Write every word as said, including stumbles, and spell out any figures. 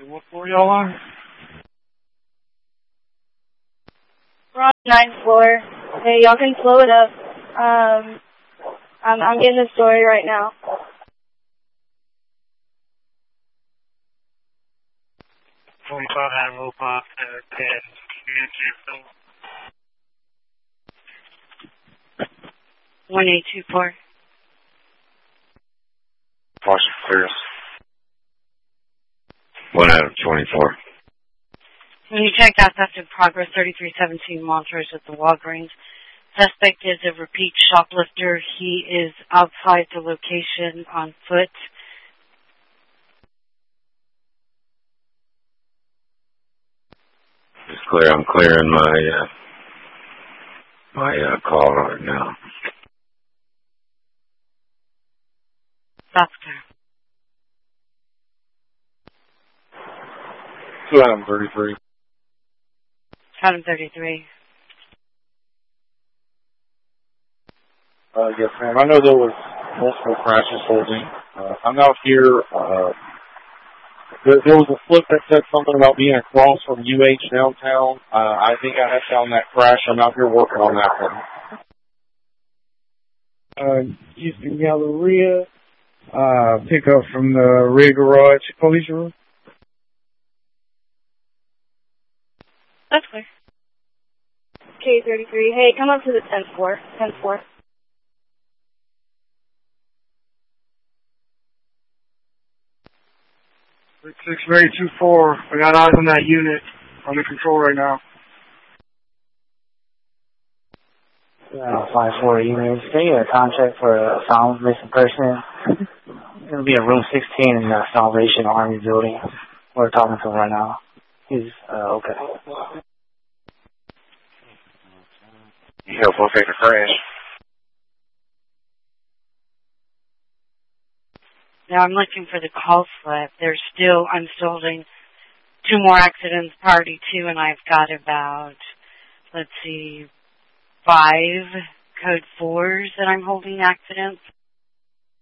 What floor y'all on? We're on the ninth floor. Hey, y'all can slow it up. Um, I'm, I'm getting the story right now. forty-five had a roll pop at ten. one eight two four. Partial clears. one out of twenty-four. When you checked out theft in progress, thirty-three seventeen Montrose at the Walgreens. Suspect is a repeat shoplifter. He is outside the location on foot. It's clear. I'm clearing my uh, my uh, call right now. That's clear. two out of thirty-three. Adam thirty-three. Uh, yes, ma'am. I know there was multiple crashes holding. Uh, I'm out here. Uh, there, there was a slip that said something about being across from U H downtown. Uh, I think I have found that crash. I'm out here working on that one. Uh, Houston Galleria, uh, pick up from the rear garage police room. That's clear. K thirty-three. Hey, come up to the tenth floor. tenth floor. six eight two four. I got eyes on that unit under control right now. Uh, five four units. Can you get a contract for a found missing person? It'll be in room sixteen in the Salvation Army building. We're talking to him right now. He's, uh, okay. You help locate the crash. Now I'm looking for the call slip. There's still, I'm still holding two more accidents, party two, and I've got about, let's see, five code fours that I'm holding accidents.